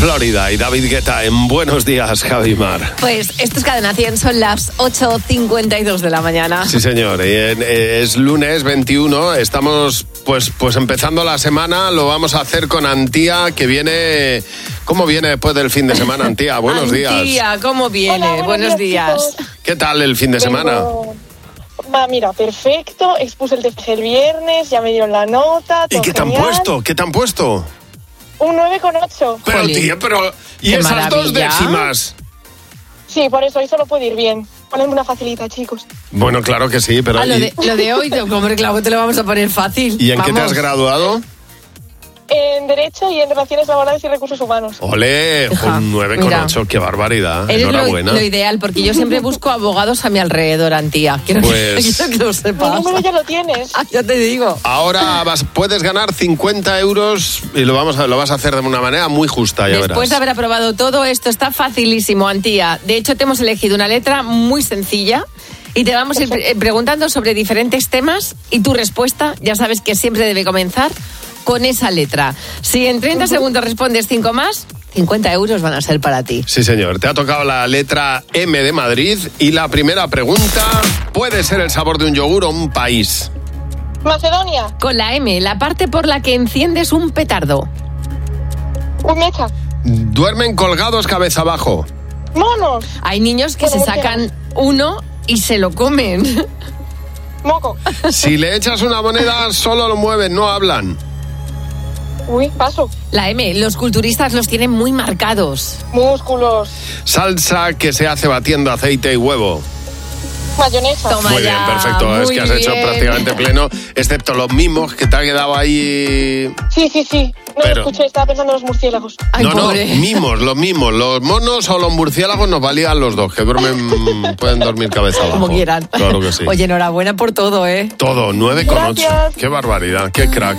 Florida y David Guetta en Buenos Días, Javimar. Pues esto es Cadena 100, son las 8:52 de la mañana. Sí, señor, es lunes 21, estamos pues empezando la semana, lo vamos a hacer con Antía, que viene... ¿Cómo viene después del fin de semana, Antía? Buenos días. Antía, ¿cómo viene? Hola, buenos días. ¿Qué tal el fin de semana? Mira, perfecto, expuse el TFG el viernes, ya me dieron la nota, todo ¿Y qué te han genial. puesto? ¿Qué te han puesto? Un 9,8. Pero, Jolín. tío, pero... ¿Y Qué esas maravilla. 2 décimas? Sí, por eso hoy solo puede ir bien. Ponedme una facilita, chicos. Bueno, claro que sí, pero... Lo de hoy, hombre, claro, te lo vamos a poner fácil. ¿Y en qué te Vamos. has graduado? En Derecho y en Relaciones Laborales y Recursos Humanos. Ole, Hija, un 9,8, mira. qué barbaridad. Eres Enhorabuena. lo ideal, porque yo siempre busco abogados a mi alrededor, Antía. Quiero Pues- que lo Mi sepas. número ya lo tienes. Ah, ya te digo. Ahora puedes ganar 50 euros y lo vas a hacer de una manera muy justa, ya Después de verás. haber aprobado todo esto, está facilísimo, Antía. De hecho, te hemos elegido una letra muy sencilla y te vamos a ir preguntando sobre diferentes temas y tu respuesta, ya sabes que siempre debe comenzar con esa letra. Si en 30 segundos respondes 5 más, 50 euros van a ser para ti. Sí, señor. Te ha tocado la letra M de Madrid y la primera pregunta, ¿puede ser el sabor de un yogur o un país? Macedonia, Con la M, la parte por la que enciendes un petardo. un mecha, ¿Duermen colgados cabeza abajo? monos, Hay niños que Bueno, se sacan uno y se lo comen. moco. Si le echas una moneda, solo lo mueven, no hablan. Uy, paso. La M, los culturistas los tienen muy marcados. Músculos, Salsa que se hace batiendo aceite y huevo. mayonesa. Toma. Muy bien, ya, perfecto. Es muy que has hecho bien. prácticamente pleno, excepto los mimos que te ha quedado ahí. Sí. No Pero- lo escuché, estaba pensando en los murciélagos. Ay, No, pobre. los mimos. Los monos o los murciélagos nos valían los dos, que duermen, pueden dormir cabeza abajo. Como quieran. Claro que sí. Oye, enhorabuena por todo, ¿eh? Todo, 9,8. Gracias. Qué barbaridad, qué crack.